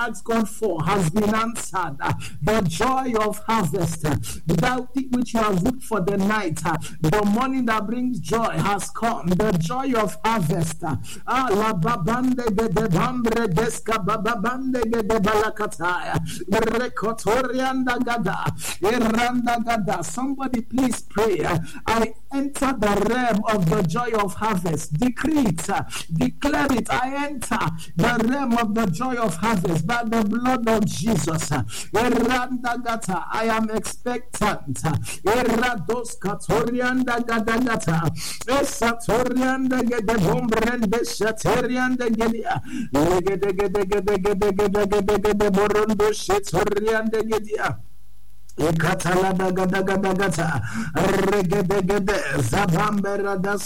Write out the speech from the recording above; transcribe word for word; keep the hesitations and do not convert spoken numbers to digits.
asked God for has been answered. The joy of harvest, that which you have looked for the night, the morning that brings joy has come. The joy of harvest. Ah, la babande de bambre deska bababande de balakataya. Rekotorianda gada. Iranda gada. Somebody please pray. I enter the realm of the joy of harvest. Decree it. Declare it. I enter the realm of the joy of harvest by the blood of Jesus. Iranda gata. I am expectant. Irados katorianda gada gata. Esatorianda gede bombrende shaterianda gedia. Legede gede gede gede gede gede gede borondo shatorianda gedia. Ekatala daga daga daga ta. Regede gede zabambera das.